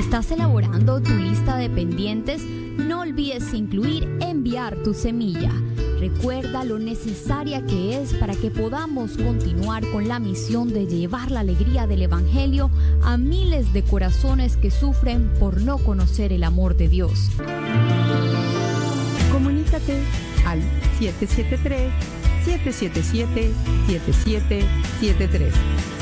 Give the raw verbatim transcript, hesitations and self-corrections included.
¿Estás elaborando tu lista de pendientes? No olvides incluir enviar tu semilla. Recuerda lo necesaria que es para que podamos continuar con la misión de llevar la alegría del Evangelio a miles de corazones que sufren por no conocer el amor de Dios. Comunícate al siete siete tres, siete siete siete, siete siete siete tres.